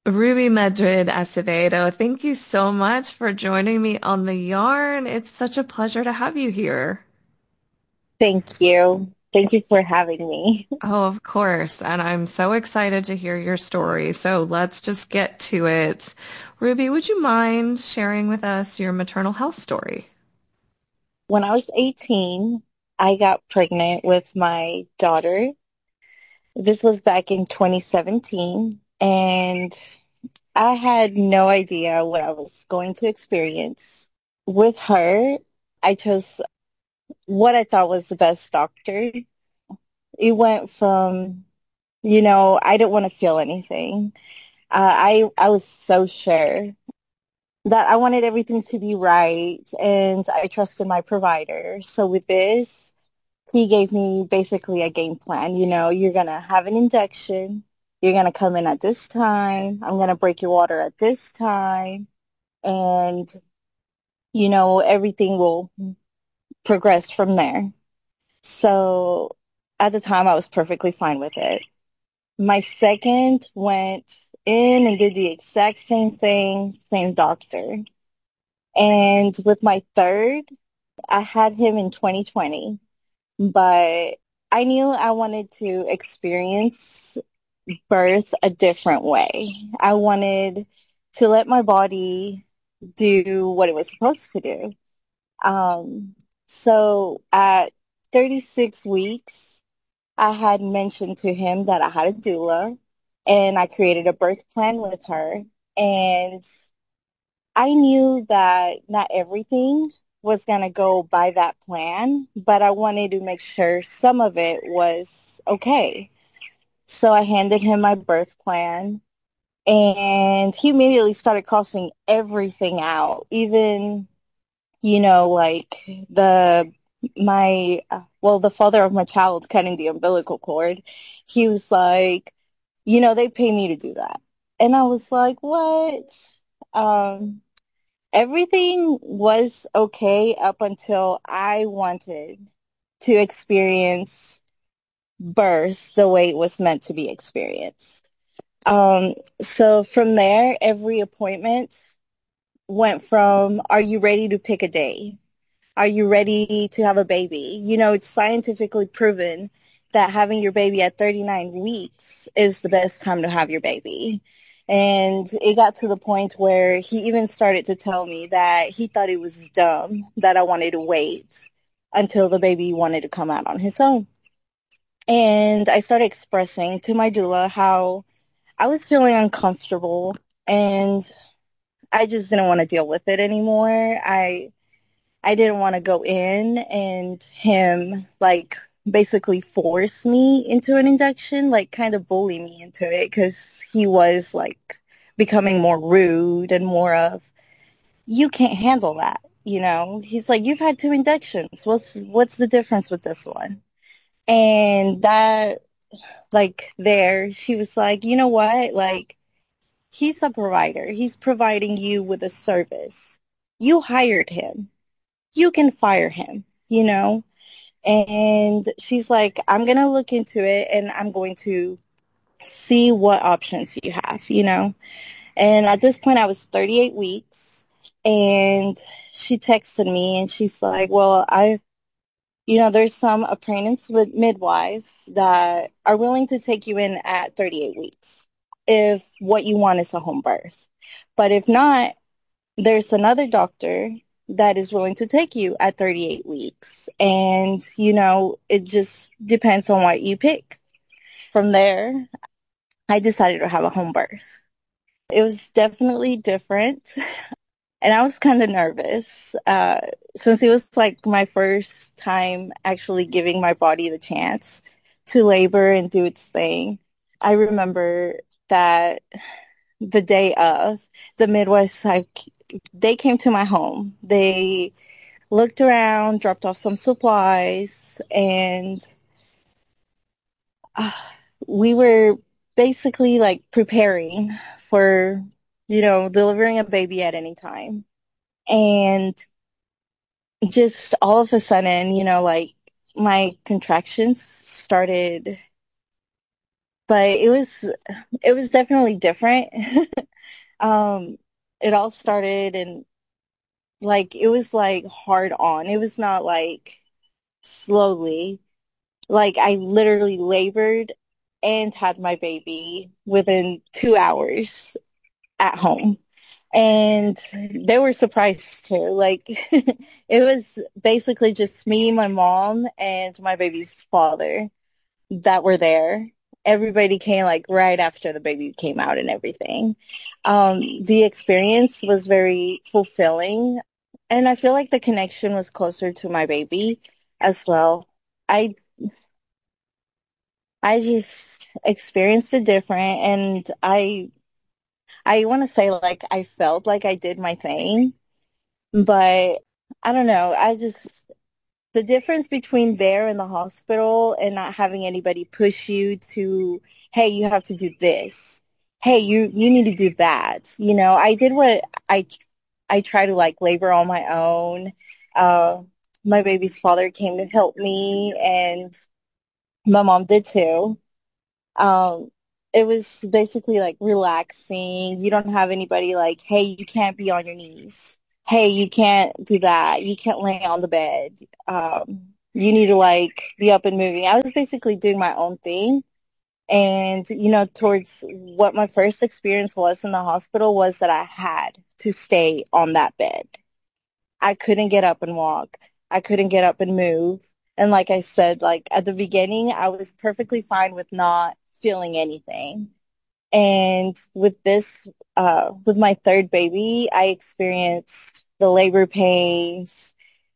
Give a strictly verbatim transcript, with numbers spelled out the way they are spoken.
Ruby Madrid Acevedo, thank you so much for joining me on the yarn. It's such a pleasure to have you here. Thank you. Thank you for having me. Oh, of course. And I'm so excited to hear your story. So let's just get to it. Ruby, would you mind sharing with us your maternal health story? When I was eighteen, I got pregnant with my daughter. This was back in twenty seventeen, and I had no idea what I was going to experience. With her, I chose what I thought was the best doctor. It went from, you know, I didn't want to feel anything. Uh, I I was so sure that I wanted everything to be right, and I trusted my provider. So with this, he gave me basically a game plan. You know, you're gonna have an induction. You're gonna come in at this time. I'm gonna break your water at this time, and you know everything will progress from there. So at the time, I was perfectly fine with it. My second went in and did the exact same thing, same doctor. And with my third, I had him in twenty twenty, but I knew I wanted to experience birth a different way. I wanted to let my body do what it was supposed to do. Um, so at thirty-six weeks, I had mentioned to him that I had a doula, and I created a birth plan with her. And I knew that not everything was going to go by that plan, but I wanted to make sure some of it was okay. So I handed him my birth plan, and he immediately started crossing everything out, even, you know, like the, my, uh, well, the father of my child cutting the umbilical cord. He was like, you know, they pay me to do that. And I was like, what? Um, Everything was okay up until I wanted to experience birth the way it was meant to be experienced. Um, so from there, every appointment went from, are you ready to pick a day? Are you ready to have a baby? You know, it's scientifically proven that having your baby at thirty-nine weeks is the best time to have your baby. And it got to the point where he even started to tell me that he thought it was dumb that I wanted to wait until the baby wanted to come out on his own. And I started expressing to my doula how I was feeling uncomfortable, and I just didn't want to deal with it anymore. I I didn't want to go in and him like basically force me into an induction, like kind of bully me into it because he was like becoming more rude and more of, you can't handle that. You know, he's like, you've had two inductions. What's what's the difference with this one? And that, like, there, she was like, you know what? Like, he's a provider. He's providing you with a service. You hired him. You can fire him, you know? And she's like, I'm going to look into it, and I'm going to see what options you have, you know? And at this point, I was thirty-eight weeks, and she texted me and she's like, well, I, you know, there's some apprentice with midwives that are willing to take you in at thirty-eight weeks if what you want is a home birth. But if not, there's another doctor that is willing to take you at thirty-eight weeks. And, you know, it just depends on what you pick. From there, I decided to have a home birth. It was definitely different. And I was kind of nervous uh, since it was like my first time actually giving my body the chance to labor and do its thing. I remember that the day of, the midwives, like, they came to my home. They looked around, dropped off some supplies, and uh, we were basically like preparing for, you know, delivering a baby at any time. And just all of a sudden, you know, like my contractions started but it was it was definitely different. Um, it all started and like it was like hard on. It was not like slowly. Like I literally labored and had my baby within two hours at home. And they were surprised too. Like it was basically just me, my mom, and my baby's father that were there. Everybody came like right after the baby came out and everything. Um, the experience was very fulfilling, and I feel like the connection was closer to my baby as well. I I just experienced it different, and I I want to say like I felt like I did my thing, but I don't know. I just the difference between there and the hospital and not having anybody push you to, hey, you have to do this. Hey, you you need to do that. You know, I did what I I try to like labor on my own. Uh, my baby's father came to help me, and my mom did too. Um, it was basically like relaxing. You don't have anybody like, hey, you can't be on your knees. Hey, you can't do that. You can't lay on the bed. Um, you need to like be up and moving. I was basically doing my own thing. And, you know, towards what my first experience was in the hospital was that I had to stay on that bed. I couldn't get up and walk. I couldn't get up and move. And like I said, like at the beginning, I was perfectly fine with not feeling anything. And with this, uh, with my third baby, I experienced the labor pains,